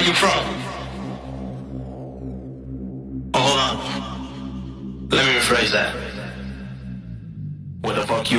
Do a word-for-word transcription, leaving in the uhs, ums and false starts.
you from? Oh, hold on. Let me rephrase that. Where the fuck you